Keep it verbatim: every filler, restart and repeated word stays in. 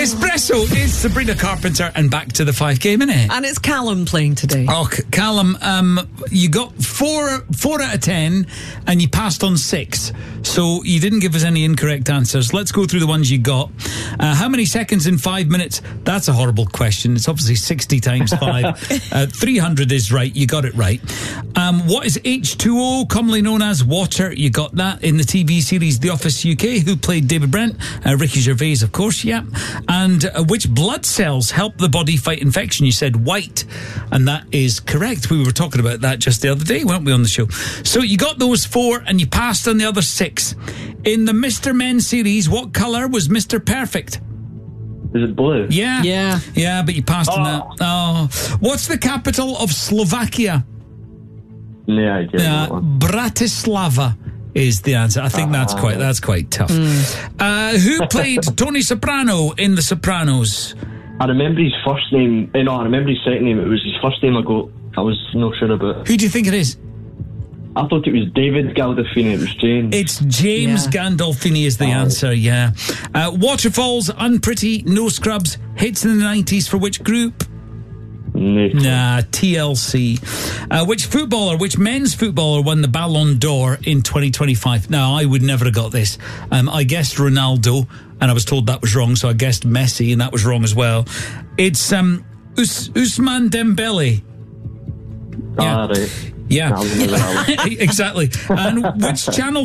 Espresso is Sabrina Carpenter, and back to the five game, innit? And it's Callum playing today. Oh, C- Callum, um, you got four, four out of ten, and you passed on six. So you didn't give us any incorrect answers. Let's go through the ones you got. Uh, how many seconds in five minutes? That's a horrible question. It's obviously sixty times five. uh, three hundred is right. You got it right. Um, what is H two O, commonly known as water? You got that in the T V series The Office U K. Who played David Brent? Uh, Ricky Gervais, of course, yeah. And uh, which blood cells help the body fight infection? You said white, and that is correct. We were talking about that just the other day, weren't we, on the show? So you got those four, and you passed on the other six. In the Mister Men series, what colour was Mister Perfect? Is it blue? Yeah. Yeah. Yeah, but you passed Oh. on that. Oh. What's the capital of Slovakia? No idea. Uh, that one. Bratislava is the answer. I think that's quite that's quite tough. Uh, who played Tony Soprano in The Sopranos? I remember his first name. Eh, no, I remember his second name. It was his first name I got. I was not sure about. Who do you think it is? I thought it was David Gandolfini. It was James. It's James Yeah. Gandolfini is the Oh. answer, yeah. Uh, Waterfalls, Unpretty, No Scrubs, hits in the nineties for which group? No. Nah, T L C. Uh, which footballer, which men's footballer won the Ballon d'Or in twenty twenty-five? Now, I would never have got this. Um, I guessed Ronaldo, and I was told that was wrong, so I guessed Messi, and that was wrong as well. It's um, Us- Ousmane Dembele. Ah, right. Yeah, That was another one. exactly. And which channel